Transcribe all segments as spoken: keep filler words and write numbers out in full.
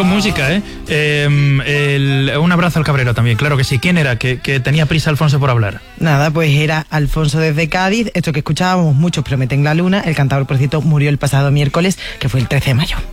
con música, ¿eh? eh el, un abrazo al Cabrero también, claro que sí. ¿Quién era? Que, que tenía prisa Alfonso por hablar. Nada, pues era Alfonso desde Cádiz. Esto que escuchábamos, Muchos prometen la luna. El cantador, por cierto, murió el pasado miércoles, que fue el trece de mayo.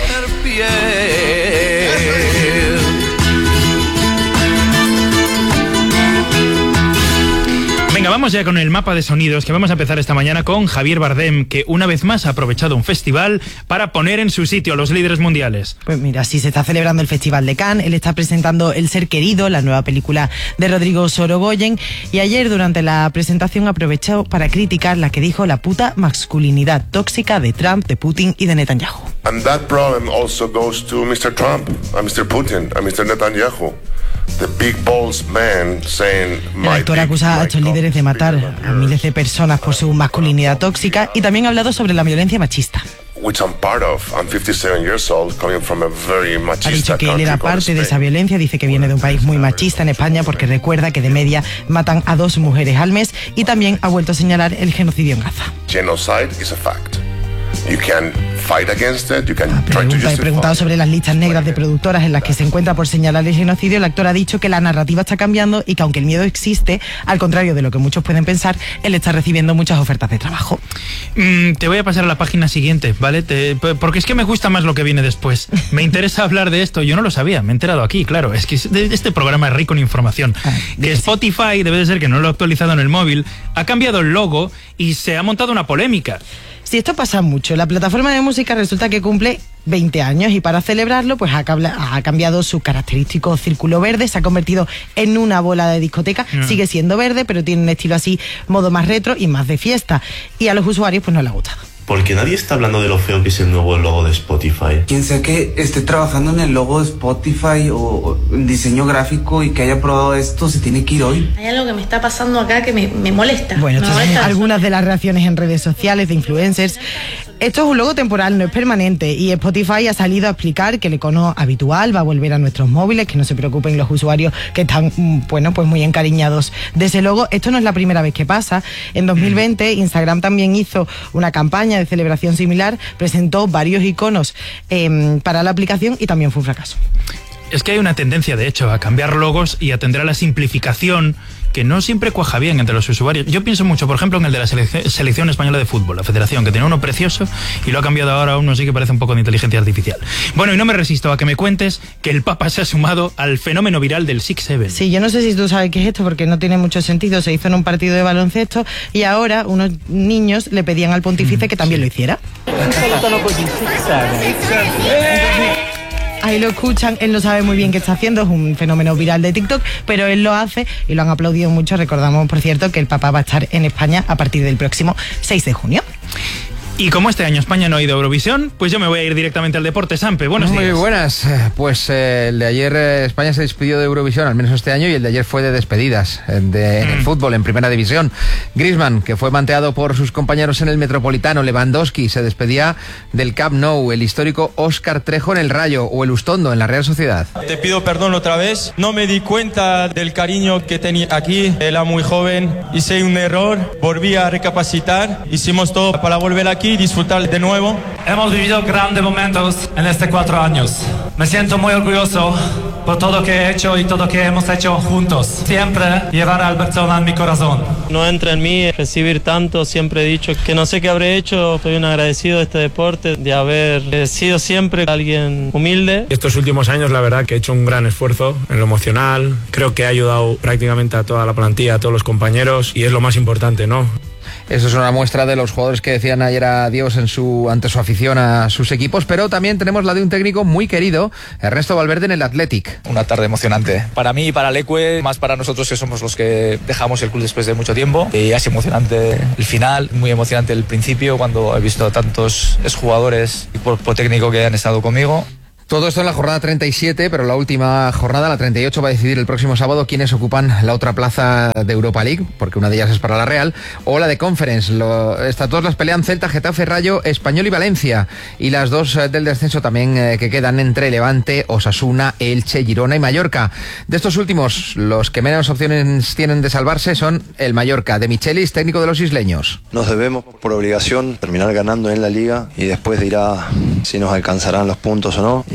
Venga, vamos ya con el mapa de sonidos, que vamos a empezar esta mañana con Javier Bardem, que una vez más ha aprovechado un festival para poner en su sitio a los líderes mundiales. Pues mira, sí, se está celebrando el Festival de Cannes. Él está presentando El ser querido, la nueva película de Rodrigo Sorogoyen, y ayer durante la presentación aprovechó para criticar la que dijo la puta masculinidad tóxica de Trump, de Putin y de Netanyahu. And that problem also goes to mister Trump, a mister Putin, a mister Netanyahu. The big balls man saying, el actor acusa a estos líderes de matar a miles de personas por su masculinidad tóxica y también ha hablado sobre la violencia machista. Which I'm part of. I'm fifty-seven years old, coming from a very machista Ha dicho que él era parte de esa violencia, dice que viene de un país muy machista en España porque recuerda que de media matan a dos mujeres al mes y también ha vuelto a señalar el genocidio en Gaza. Genocide is a fact. You can fight against it, you can try to justify. He preguntado sobre las listas negras de productoras en las que se encuentra por señalar el genocidio. El actor ha dicho que la narrativa está cambiando y que aunque el miedo existe, al contrario de lo que muchos pueden pensar, él está recibiendo muchas ofertas de trabajo. Mm, te voy a pasar a la página siguiente, ¿vale? Te, porque es que me gusta más lo que viene después. Me interesa hablar de esto. Yo no lo sabía, me he enterado aquí, claro. Es que este programa es rico en información. Ah, que Spotify, debe de ser que no lo he actualizado en el móvil, ha cambiado el logo y se ha montado una polémica. Sí, esto pasa mucho. La plataforma de música resulta que cumple veinte años y para celebrarlo pues ha, ha cambiado su característico círculo verde, se ha convertido en una bola de discoteca, mm. sigue siendo verde pero tiene un estilo así, modo más retro y más de fiesta, y a los usuarios pues no les ha gustado. Porque nadie está hablando de lo feo que es el nuevo logo de Spotify. Quien sea que esté trabajando en el logo de Spotify o en diseño gráfico y que haya probado esto, se tiene que ir hoy. Hay algo que me está pasando acá que me, me molesta. Bueno, me entonces, molesta algunas de las reacciones en redes sociales de influencers. Esto es un logo temporal, no es permanente, y Spotify ha salido a explicar que el icono habitual va a volver a nuestros móviles, que no se preocupen los usuarios que están, bueno, pues muy encariñados de ese logo. Esto no es la primera vez que pasa. En dos mil veinte Instagram también hizo una campaña de celebración similar, presentó varios iconos eh, para la aplicación y también fue un fracaso. Es que hay una tendencia, de hecho, a cambiar logos y atender a la simplificación que no siempre cuaja bien entre los usuarios. Yo pienso mucho, por ejemplo, en el de la selección, selección española de fútbol, la federación, que tenía uno precioso y lo ha cambiado ahora a uno sí que parece un poco de inteligencia artificial. Bueno, y no me resisto a que me cuentes que el Papa se ha sumado al fenómeno viral del six seven. Sí, yo no sé si tú sabes qué es esto porque no tiene mucho sentido. Se hizo en un partido de baloncesto y ahora unos niños le pedían al pontífice mm, que también sí. lo hiciera. Ahí lo escuchan, él no sabe muy bien qué está haciendo, es un fenómeno viral de TikTok, pero él lo hace y lo han aplaudido mucho. Recordamos, por cierto, que el Papa va a estar en España a partir del próximo seis de junio. Y como este año España no ha ido a Eurovisión, pues yo me voy a ir directamente al deporte. Sampe, buenos días. Muy buenas. Pues eh, el de ayer eh, España se despidió de Eurovisión, al menos este año, y el de ayer fue de despedidas de, mm. en el fútbol, en Primera División. Griezmann, que fue manteado por sus compañeros en el Metropolitano. Lewandowski se despedía del Camp Nou. El histórico Óscar Trejo en el Rayo, o el Ustondo en la Real Sociedad. Te pido perdón otra vez. No me di cuenta del cariño que tenía aquí. Era muy joven. Hice un error. Volví a recapacitar. Hicimos todo para volver aquí y disfrutar de nuevo. Hemos vivido grandes momentos en estos cuatro años. Me siento muy orgulloso por todo lo que he hecho y todo lo que hemos hecho juntos. Siempre llevar al Barcelona en mi corazón. No entra en mí recibir tanto. Siempre he dicho que no sé qué habré hecho. Estoy un agradecido de este deporte, de haber sido siempre alguien humilde. Estos últimos años, la verdad, que he hecho un gran esfuerzo en lo emocional. Creo que he ayudado prácticamente a toda la plantilla, a todos los compañeros, y es lo más importante, ¿no? Eso es una muestra de los jugadores que decían ayer adiós en su, ante su afición a sus equipos, pero también tenemos la de un técnico muy querido, Ernesto Valverde, en el Athletic. Una tarde emocionante para mí y para Leque, más para nosotros que somos los que dejamos el club después de mucho tiempo. Y ha sido emocionante el final, muy emocionante el principio, cuando he visto a tantos exjugadores y por, por técnico que han estado conmigo. Todo esto en la jornada treinta y siete, pero la última jornada, la treinta y ocho, va a decidir el próximo sábado quiénes ocupan la otra plaza de Europa League, porque una de ellas es para la Real, o la de Conference. Lo, estas dos las pelean Celta, Getafe, Rayo, Español y Valencia. Y las dos eh, del descenso también eh, que quedan entre Levante, Osasuna, Elche, Girona y Mallorca. De estos últimos, los que menos opciones tienen de salvarse son el Mallorca, de Michelis, técnico de los isleños. Nos debemos por obligación terminar ganando en la Liga y después dirá si nos alcanzarán los puntos o no.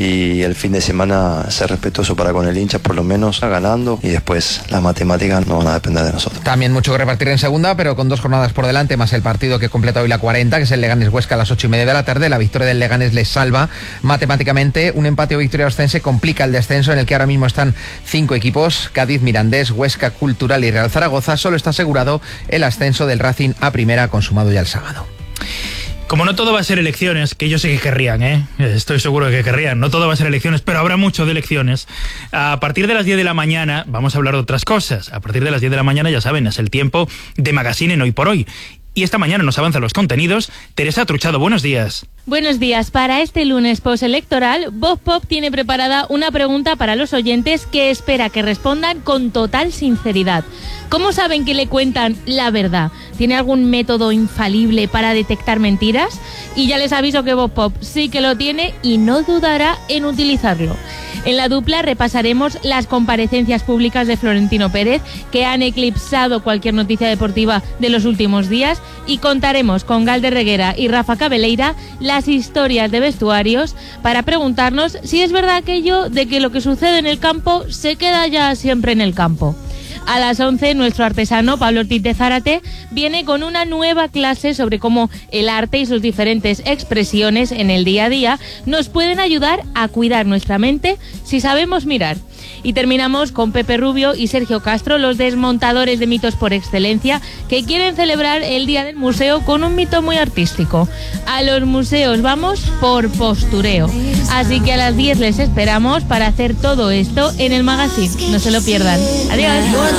y el fin de semana ser respetuoso para con el hincha, por lo menos ganando, y después las matemáticas no van a depender de nosotros. También mucho que repartir en segunda, pero con dos jornadas por delante, más el partido que completa hoy la cuarenta, que es el Leganés-Huesca a las ocho y media de la tarde. La victoria del Leganés les salva matemáticamente. Un empate o victoria ostense complica el descenso, en el que ahora mismo están cinco equipos: Cádiz, Mirandés, Huesca, Cultural y Real Zaragoza. Solo está asegurado el ascenso del Racing a primera, consumado ya el sábado. Como no todo va a ser elecciones, que yo sé que querrían, ¿eh? Estoy seguro de que querrían, no todo va a ser elecciones, pero habrá mucho de elecciones. A partir de las diez de la mañana vamos a hablar de otras cosas. A partir de las diez de la mañana, ya saben, es el tiempo de Magazine en Hoy por Hoy. Y esta mañana nos avanzan los contenidos. Teresa Truchado, buenos días. Buenos días. Para este lunes postelectoral, Voz Pop tiene preparada una pregunta para los oyentes que espera que respondan con total sinceridad. ¿Cómo saben que le cuentan la verdad? ¿Tiene algún método infalible para detectar mentiras? Y ya les aviso que Voz Pop sí que lo tiene y no dudará en utilizarlo. En la dupla repasaremos las comparecencias públicas de Florentino Pérez, que han eclipsado cualquier noticia deportiva de los últimos días, y contaremos con Galder Reguera y Rafa Cabeleira las historias de vestuarios para preguntarnos si es verdad aquello de que lo que sucede en el campo se queda ya siempre en el campo. A las once, nuestro artesano Pablo Ortiz de Zárate viene con una nueva clase sobre cómo el arte y sus diferentes expresiones en el día a día nos pueden ayudar a cuidar nuestra mente si sabemos mirar. Y terminamos con Pepe Rubio y Sergio Castro, los desmontadores de mitos por excelencia, que quieren celebrar el Día del Museo con un mito muy artístico. A los museos vamos por postureo. Así que a las diez les esperamos para hacer todo esto en el Magazine. No se lo pierdan. Adiós.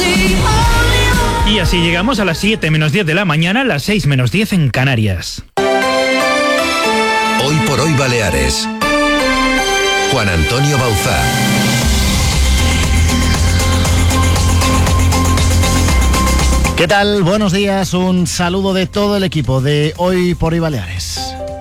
Y así llegamos a las siete menos diez de la mañana, las seis menos diez en Canarias. Hoy por Hoy Baleares. Juan Antonio Bauzá. ¿Qué tal? Buenos días, un saludo de todo el equipo de Hoy por Hoy Baleares.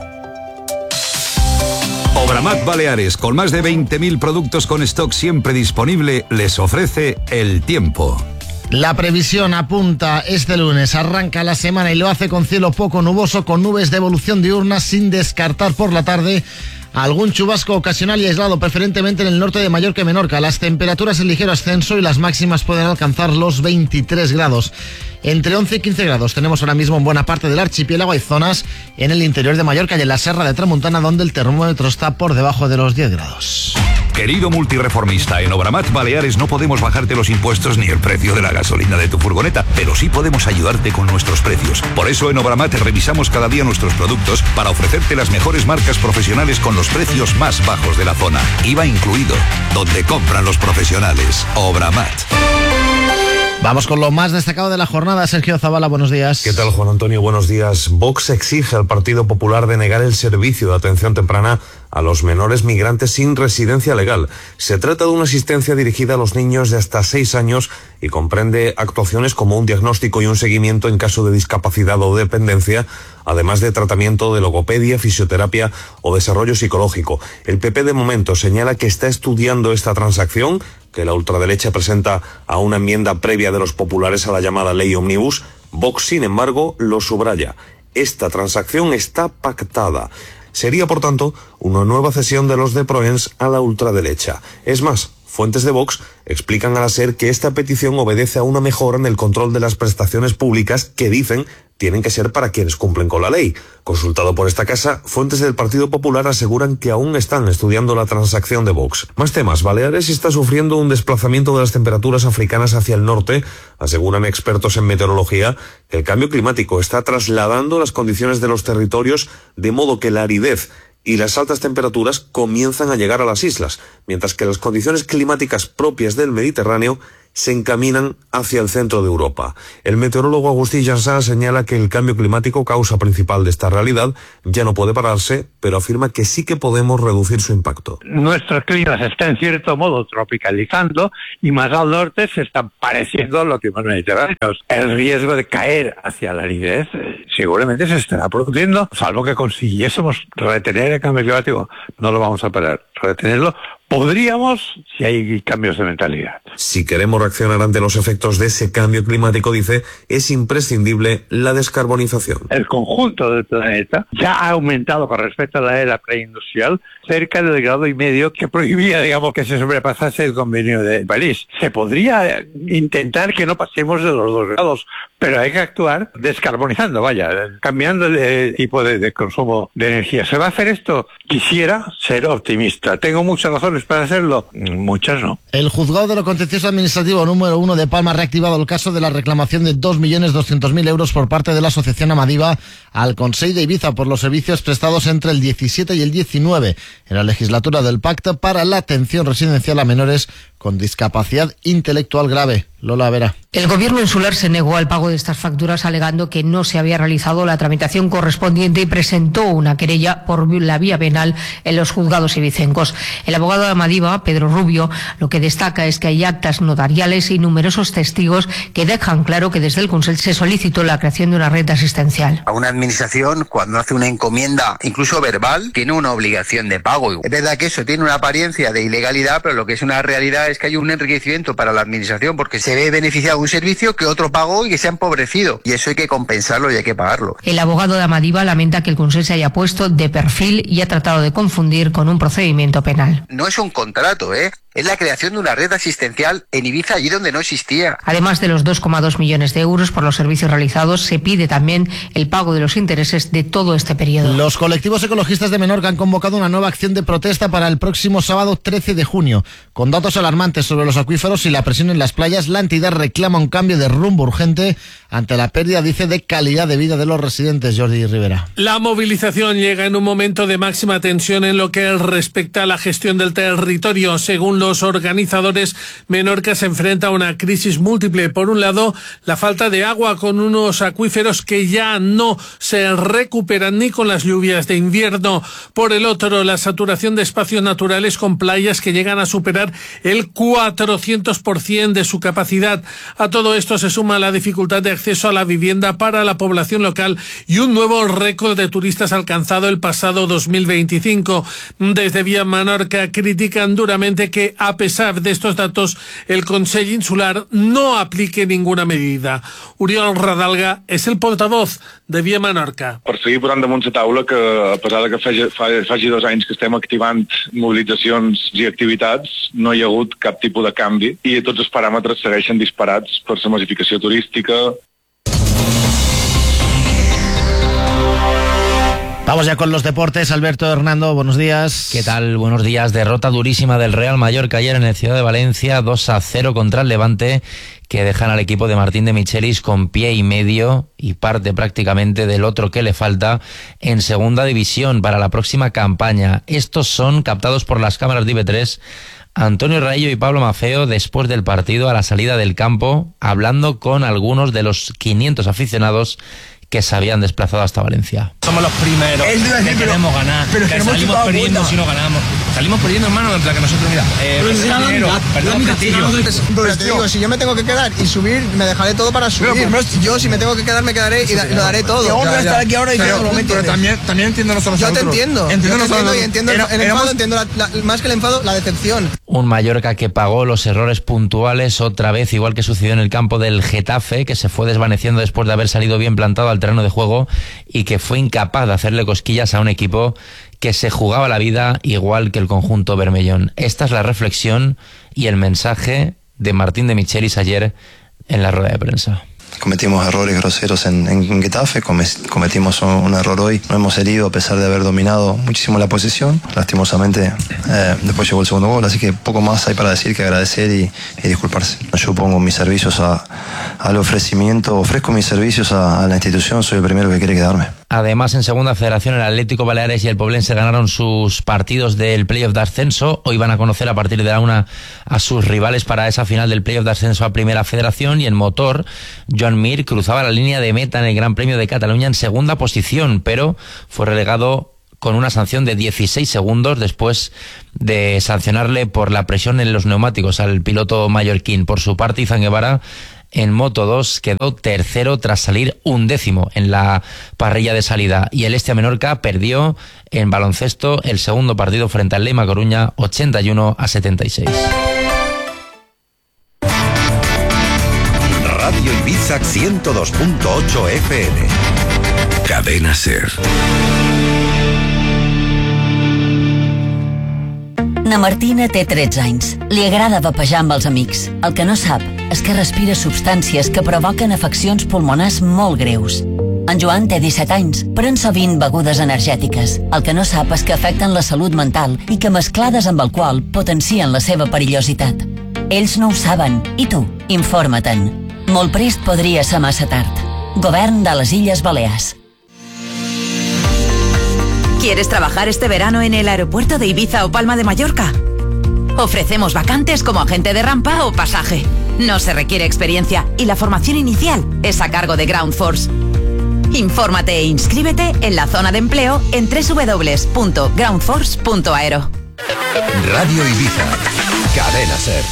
Obramat Baleares, con más de veinte mil productos con stock siempre disponible, les ofrece el tiempo. La previsión apunta este lunes, arranca la semana y lo hace con cielo poco nuboso, con nubes de evolución diurna, sin descartar por la tarde algún chubasco ocasional y aislado, preferentemente en el norte de Mallorca y Menorca. Las temperaturas en ligero ascenso y las máximas pueden alcanzar los veintitrés grados. Entre once y quince grados tenemos ahora mismo en buena parte del archipiélago. Hay zonas en el interior de Mallorca y en la Serra de Tramuntana donde el termómetro está por debajo de los diez grados. Querido multireformista, en Obramat Baleares no podemos bajarte los impuestos ni el precio de la gasolina de tu furgoneta, pero sí podemos ayudarte con nuestros precios. Por eso en Obramat revisamos cada día nuestros productos para ofrecerte las mejores marcas profesionales con los precios más bajos de la zona. I V A incluido, donde compran los profesionales. Obramat. Vamos con lo más destacado de la jornada. Sergio Zavala, buenos días. ¿Qué tal, Juan Antonio? Buenos días. Vox exige al Partido Popular denegar el servicio de atención temprana a los menores migrantes sin residencia legal. Se trata de una asistencia dirigida a los niños de hasta seis años y comprende actuaciones como un diagnóstico y un seguimiento en caso de discapacidad o dependencia, además de tratamiento de logopedia, fisioterapia o desarrollo psicológico. El P P de momento señala que está estudiando esta transacción, que la ultraderecha presenta a una enmienda previa de los populares a la llamada ley Omnibus. Vox, sin embargo, lo subraya. Esta transacción está pactada. Sería, por tanto, una nueva cesión de los de Proens a la ultraderecha. Es más, fuentes de Vox explican a la SER que esta petición obedece a una mejora en el control de las prestaciones públicas que, dicen, tienen que ser para quienes cumplen con la ley. Consultado por esta casa, fuentes del Partido Popular aseguran que aún están estudiando la transacción de Vox. Más temas. Baleares está sufriendo un desplazamiento de las temperaturas africanas hacia el norte. Aseguran expertos en meteorología que el cambio climático está trasladando las condiciones de los territorios, de modo que la aridez y las altas temperaturas comienzan a llegar a las islas, mientras que las condiciones climáticas propias del Mediterráneo se encaminan hacia el centro de Europa. El meteorólogo Agustí Jansá señala que el cambio climático, causa principal de esta realidad, ya no puede pararse, pero afirma que sí que podemos reducir su impacto. Nuestro clima se está en cierto modo tropicalizando y más al norte se están pareciendo a los climas mediterráneos. El riesgo de caer hacia la aridez eh, seguramente se estará produciendo, salvo que consiguiésemos retener el cambio climático. No lo vamos a parar. Retenerlo Podríamos si hay cambios de mentalidad. Si queremos reaccionar ante los efectos de ese cambio climático, dice, es imprescindible la descarbonización. El conjunto del planeta ya ha aumentado con respecto a la era preindustrial cerca del grado y medio que prohibía, digamos, que se sobrepasase el convenio de París. Se podría intentar que no pasemos de los dos grados, pero hay que actuar descarbonizando, vaya, cambiando el tipo de, de consumo de energía. ¿Se va a hacer esto? Quisiera ser optimista. ¿Tengo muchas razones para hacerlo? Muchas no. El juzgado de lo contencioso administrativo número uno de Palma ha reactivado el caso de la reclamación de dos millones doscientos mil euros por parte de la Asociación Amadiva al Consell de Ibiza por los servicios prestados entre el diecisiete y el diecinueve en la legislatura del Pacto para la atención residencial a menores con discapacidad intelectual grave. Lola Vera. El gobierno insular se negó al pago de estas facturas alegando que no se había realizado la tramitación correspondiente y presentó una querella por la vía penal en los juzgados ibicencos. El abogado de Amadiva, Pedro Rubio, lo que destaca es que hay actas notariales y numerosos testigos que dejan claro que desde el Consell se solicitó la creación de una red asistencial. A una administración, cuando hace una encomienda, incluso verbal, tiene una obligación de pago. Es verdad que eso tiene una apariencia de ilegalidad, pero lo que es una realidad es que hay un enriquecimiento para la administración porque se ve beneficiado un servicio que otro pagó y que se ha empobrecido. Y eso hay que compensarlo y hay que pagarlo. El abogado de Amadiva lamenta que el Consell se haya puesto de perfil y ha tratado de confundir con un procedimiento penal. No es un contrato, ¿eh? Es la creación de una red asistencial en Ibiza, allí donde no existía. Además de los dos coma dos millones de euros por los servicios realizados, se pide también el pago de los intereses de todo este periodo. Los colectivos ecologistas de Menorca han convocado una nueva acción de protesta para el próximo sábado trece de junio. Con datos alarmantes sobre los acuíferos y la presión en las playas, la entidad reclama un cambio de rumbo urgente ante la pérdida, dice, de calidad de vida de los residentes. Jordi Rivera. La movilización llega en un momento de máxima tensión en lo que respecta a la gestión del territorio. Según los organizadores, Menorca se enfrenta a una crisis múltiple. Por un lado, la falta de agua con unos acuíferos que ya no se recuperan ni con las lluvias de invierno. Por el otro, la saturación de espacios naturales con playas que llegan a superar el cuatrocientos por ciento de su capacidad. A todo esto se suma la dificultad de acceso a la vivienda para la población local y un nuevo récord de turistas alcanzado el pasado dos mil veinticinco. Desde Vía Menorca critican duramente que, a pesar de estos datos, el Consell Insular no aplique ninguna medida. Oriol Radalga és el portavoz de Via Menorca. Per seguir posant damunt la taula que, a pesar de que faci, faci dos anys que estem activant mobilitzacions i activitats, no hi ha hagut cap tipus de canvi i tots els paràmetres segueixen disparats per la massificació turística. Vamos ya con los deportes. Alberto Hernando, buenos días. ¿Qué tal? Buenos días. Derrota durísima del Real Mallorca ayer en el Ciudad de Valencia, dos a cero contra el Levante, que dejan al equipo de Martín de Michelis con pie y medio y parte prácticamente del otro que le falta en segunda división para la próxima campaña. Estos son captados por las cámaras de I B tres. Antonio Raillo y Pablo Mafeo después del partido a la salida del campo, hablando con algunos de los quinientos aficionados que se habían desplazado hasta Valencia. Somos los primeros que queremos ganar, pero que salimos perdiendo si no ganamos. Salimos perdiendo, hermano, en plan que nosotros, mira, eh, pero si dinero, perdón, pues te digo, si yo me tengo que quedar y subir, me dejaré todo para subir. Pero, pero, yo, si me tengo que quedar, me quedaré y da, lo daré todo. Yo voy a estar aquí ahora y pero, pero, pero también, también entiendo nosotros. Yo te entiendo. Entiendo, yo te entiendo y entiendo el, el enfado, entiendo la, la, más que el enfado, la decepción. Un Mallorca que pagó los errores puntuales otra vez, igual que sucedió en el campo del Getafe, que se fue desvaneciendo después de haber salido bien plantado al terreno de juego y que fue incapaz de hacerle cosquillas a un equipo que se jugaba la vida igual que el conjunto bermellón. Esta es la reflexión y el mensaje de Martín de Michelis ayer en la rueda de prensa. Cometimos errores groseros en, en Getafe, cometimos un, un error hoy, no hemos herido a pesar de haber dominado muchísimo la posesión, lastimosamente eh, después llegó el segundo gol, así que poco más hay para decir que agradecer y, y disculparse. Yo pongo mis servicios a, al ofrecimiento, ofrezco mis servicios a, a la institución, soy el primero que quiere quedarme. Además, en Segunda Federación, el Atlético Baleares y el Poblense ganaron sus partidos del playoff de ascenso. Hoy van a conocer a partir de la una a sus rivales para esa final del playoff de ascenso a Primera Federación. Y en motor, Joan Mir cruzaba la línea de meta en el Gran Premio de Cataluña en segunda posición, pero fue relegado con una sanción de dieciséis segundos después de sancionarle por la presión en los neumáticos al piloto mallorquín. Por su parte, Izan Guevara en Moto dos quedó tercero tras salir undécimo en la parrilla de salida. Y el Estia Menorca perdió en baloncesto el segundo partido frente al Leima Coruña, ochenta y uno a setenta y seis. Radio Ibiza ciento dos punto ocho F M. Cadena SER. Na Martina té tretze anys. Li agrada vapejar amb els amics. El que no sap és que respira substàncies que provoquen afeccions pulmonars molt greus. En Joan té disset anys, pren sovint begudes energètiques. El que no sap és que afecten la salut mental i que mesclades amb alcohol potencien la seva perillositat. Ells no ho saben, i tu, informa-te'n. Molt prest podria ser massa tard. Govern de les Illes Balears. ¿Quieres trabajar este verano en el aeropuerto de Ibiza o Palma de Mallorca? Ofrecemos vacantes como agente de rampa o pasaje. No se requiere experiencia y la formación inicial es a cargo de Ground Force. Infórmate e inscríbete en la zona de empleo en doble u doble u doble u punto ground force punto aero. Radio Ibiza. Cadena SER.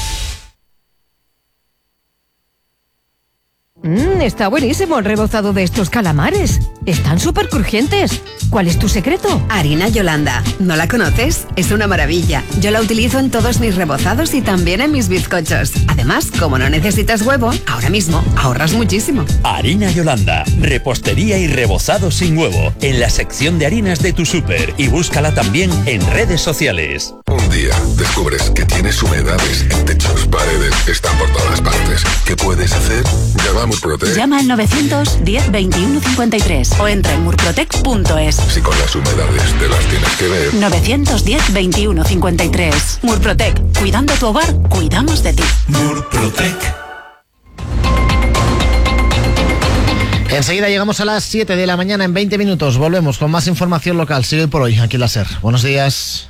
Mmm, está buenísimo el rebozado de estos calamares. Están súper crujientes. ¿Cuál es tu secreto? Harina Yolanda. ¿No la conoces? Es una maravilla. Yo la utilizo en todos mis rebozados y también en mis bizcochos. Además, como no necesitas huevo, ahora mismo ahorras muchísimo. Harina Yolanda. Repostería y rebozado sin huevo. En la sección de harinas de tu súper. Y búscala también en redes sociales. Un día descubres que tienes humedades en techos, paredes, están por todas partes. ¿Qué puedes hacer? Llama a Murprotec. Llama al novecientos diez veintiuno cincuenta y tres o entra en murprotec punto es. Si con las humedades te las tienes que ver. novecientos diez veintiuno cincuenta y tres. Murprotec. Cuidando tu hogar, cuidamos de ti. Murprotec. Enseguida llegamos a las siete de la mañana en veinte minutos. Volvemos con más información local. Sigue por hoy aquí en la SER. Buenos días.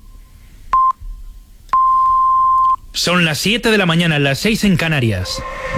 Son las siete de la mañana, las seis en Canarias.